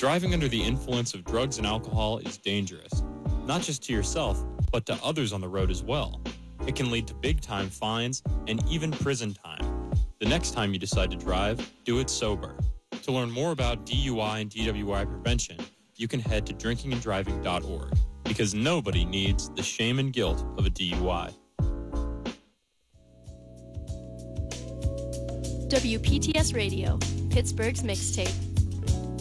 Driving under the influence of drugs and alcohol is dangerous, not just to yourself, but to others on the road as well. It can lead to big-time fines and even prison time. The next time you decide to drive, do it sober. To learn more about DUI and DWI prevention, you can head to drinkinganddriving.org, because nobody needs the shame and guilt of a DUI. WPTS Radio, Pittsburgh's mixtape.